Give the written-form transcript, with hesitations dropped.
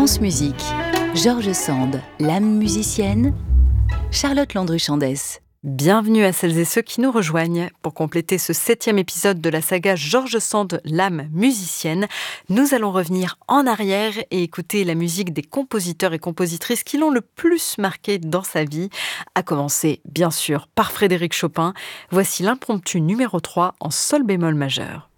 France Musique, George Sand, l'âme musicienne, Charlotte Landru-Chandès. Bienvenue à celles et ceux qui nous rejoignent. Pour compléter ce 7e épisode de la saga George Sand, l'âme musicienne, nous allons revenir en arrière et écouter la musique des compositeurs et compositrices qui l'ont le plus marqué dans sa vie, à commencer bien sûr par Frédéric Chopin. Voici l'impromptu numéro 3 en sol bémol majeur.